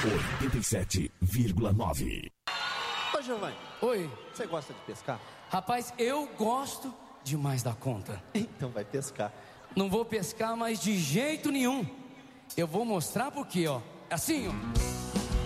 87,9. Ô Giovanni, Oi. você gosta de pescar? Rapaz, eu gosto demais da conta. Então vai pescar. Não vou pescar mais de jeito nenhum. Eu vou mostrar porque, ó. Assim, ó.